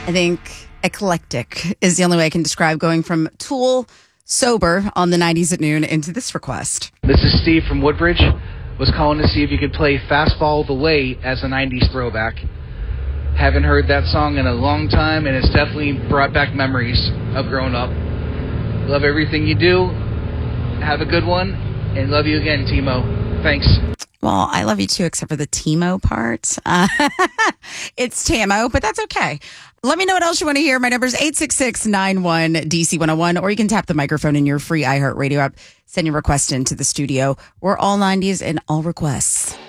I think eclectic is the only way I can describe going from Tool sober on the 90s at noon into this request. This is Steve from Woodbridge. Was calling to see if you could play Fastball the Way as a 90s throwback. Haven't heard that song in a long time, and it's definitely brought back memories of growing up. Love everything you do. Have a good one, and love you again, Timo. Thanks. Well, I love you too, except for the Timo part. It's Tamo, but that's okay. Let me know what else you want to hear. My number is 866-91-DC101, or you can tap the microphone in your free iHeartRadio app. Send your request into the studio. We're all 90s and all requests.